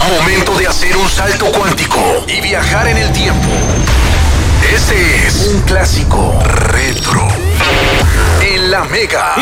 Momento de hacer un salto cuántico y viajar en el tiempo. Este es un clásico retro en La Mega.